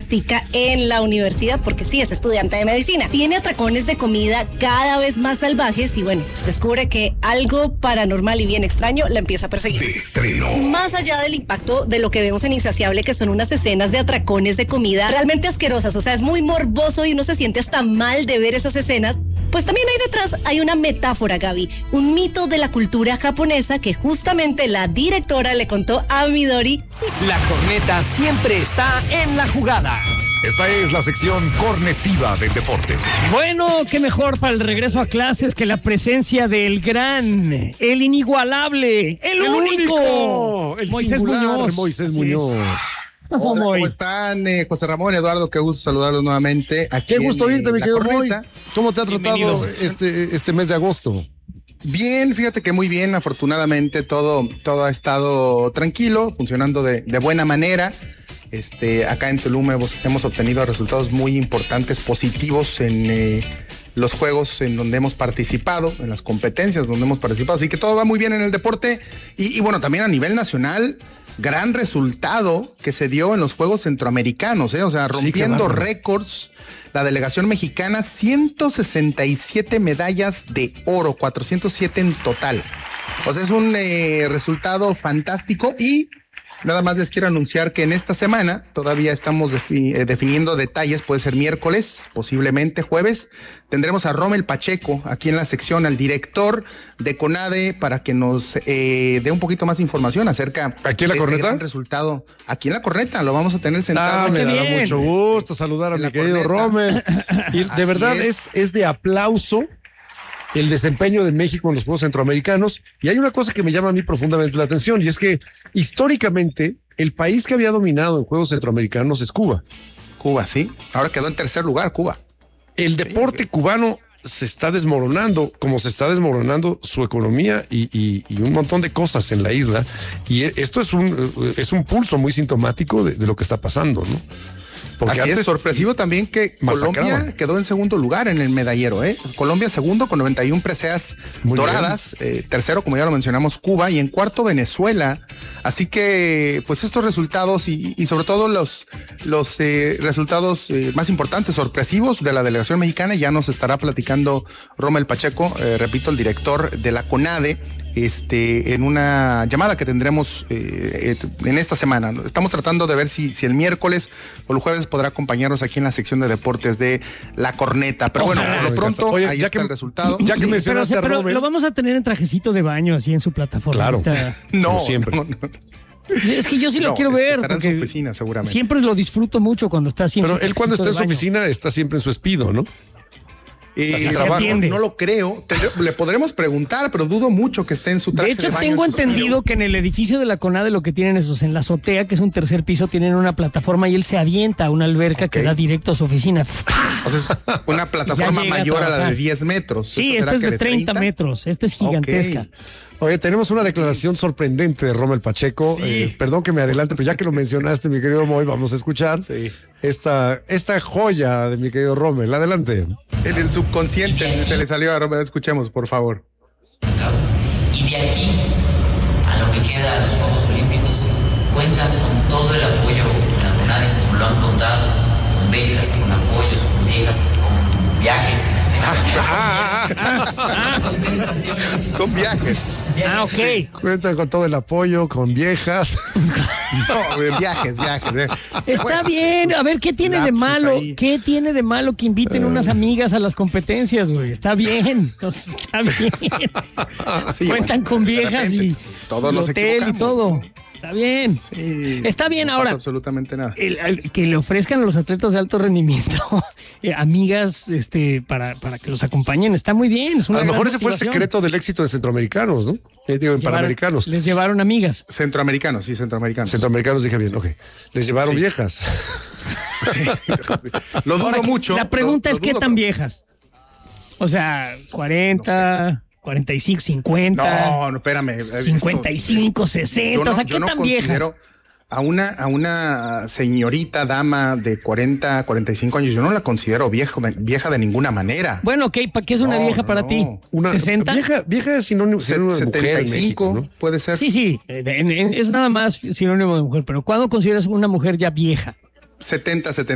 práctica en la universidad, porque sí, es estudiante de medicina. Tiene atracones de comida cada vez más salvajes y bueno, descubre que algo paranormal y bien extraño la empieza a perseguir. Estreno. Más allá del impacto de lo que vemos en Insaciable, que son unas escenas de atracones de comida realmente asquerosas, o sea, es muy morboso y uno se siente hasta mal de ver esas escenas, pues también hay una metáfora, Gaby, un mito de la cultura japonesa que justamente la directora le contó a Midori. La corneta siempre está en la jugada. Esta es la sección cornetiva del deporte. Bueno, qué mejor para el regreso a clases que la presencia del gran, el inigualable, el único, el Moisés singular, Muñoz. Moisés Así Muñoz. Pasó, Hola, Moy. ¿cómo están? José Ramón, Eduardo, qué gusto saludarlos nuevamente. Aquí Qué gusto oírte, mi querido Moy. ¿Cómo te ha tratado este mes de agosto? Bien, fíjate que muy bien, afortunadamente todo ha estado tranquilo, funcionando de buena manera. Acá en Tulum hemos obtenido resultados muy importantes, positivos en los juegos en donde hemos participado, en las competencias donde hemos participado, así que todo va muy bien en el deporte y bueno, también a nivel nacional, gran resultado que se dio en los Juegos Centroamericanos, o sea, rompiendo récords. La delegación mexicana, 167 medallas de oro, 407 en total. O sea, es un resultado fantástico y nada más les quiero anunciar que en esta semana todavía estamos definiendo detalles, puede ser miércoles, posiblemente jueves, tendremos a Rommel Pacheco aquí en la sección, al director de CONADE, para que nos dé un poquito más de información acerca ¿Aquí en la de corneta? este gran resultado. Aquí en la corneta, lo vamos a tener sentado. Me da bien. mucho gusto saludar a mi querido Rommel. Y de verdad es de aplauso el desempeño de México en los Juegos Centroamericanos. Y hay una cosa que me llama a mí profundamente la atención, y es que históricamente el país que había dominado en Juegos Centroamericanos es Cuba. Cuba, sí. Ahora quedó en tercer lugar, Cuba. El deporte cubano se está desmoronando, como se está desmoronando su economía y un montón de cosas en la isla. Y esto es un pulso muy sintomático de lo que está pasando, ¿no? Porque así es, sorpresivo también que Colombia quedó en segundo lugar en el medallero, Colombia segundo con 91 preseas doradas, tercero, como ya lo mencionamos, Cuba, y en cuarto Venezuela. Así que, pues estos resultados y sobre todo los resultados más importantes, sorpresivos de la delegación mexicana, ya nos estará platicando Rommel Pacheco, repito, el director de la CONADE, en una llamada que tendremos en esta semana. Estamos tratando de ver si el miércoles o el jueves podrá acompañarnos aquí en la sección de deportes de La Corneta. Pero bueno, por lo pronto, ahí está el resultado. Ya que mencionaste a pero Rommel, lo vamos a tener en trajecito de baño, así en su plataforma. Claro. No, siempre. no. Es que yo sí lo quiero ver. Estará en su oficina, seguramente. Siempre lo disfruto mucho cuando está así en pero su él cuando está en su baño. oficina está siempre en su espido, ¿no? No lo creo. Le podremos preguntar, pero dudo mucho que esté en su traje De hecho, de baño, tengo en su entendido estilo. que en el edificio de la CONADE lo que tienen es, en la azotea, que es un tercer piso, tienen una plataforma y él se avienta a una alberca que da directo a su oficina. O sea, es una plataforma llega a mayor a la de trabajar. 10 metros. Sí, ¿Esta esta será es que de 30 metros. Esta es gigantesca. Ok. Oye, tenemos una declaración sorprendente de Rommel Pacheco. Sí. Perdón que me adelante, pero ya que lo mencionaste, mi querido Moy, vamos a escuchar esta joya de mi querido Rommel. Adelante. En el subconsciente se le salió a Romero. Escuchemos, por favor. Y de aquí a lo que queda de los Juegos Olímpicos, cuentan con todo el apoyo de la CONADE, como lo han contado, con becas, con apoyos, con becas, con viajes. Con viajes. Ah, ok. Cuentan con todo el apoyo, con viejas. No, viajes. Está bien. A ver, ¿qué tiene de malo? ahí. ¿Qué tiene de malo que inviten unas amigas a las competencias, güey? Está bien. Está bien. Sí, Cuentan bueno, con de viejas y todos nos hotel y equivocamos. todo. Está bien. Sí, Está bien no ahora. pasa absolutamente nada. Que le ofrezcan a los atletas de alto rendimiento amigas para que los acompañen, está muy bien. Es una A lo mejor gran ese fue el motivación. secreto del éxito de centroamericanos, ¿no? En panamericanos. Les llevaron amigas. Centroamericanos, sí, centroamericanos. Centroamericanos, dije bien, ok. Les llevaron viejas. Lo dudo mucho. La pregunta lo es, ¿qué dudo, tan pero- viejas? O sea, 40, 45, 50. No, espérame. 55, 60. O sea, ¿qué tan viejas? A una señorita dama de 40, 45 años, yo no la considero vieja de ninguna manera. Bueno, ok, ¿para qué es una No, vieja no, para no. ti? Una ¿60? Vieja es sinónimo de mujer en 75 México, ¿no? puede ser. Sí, es nada más sinónimo de mujer, pero ¿cuándo consideras una mujer ya vieja? 70,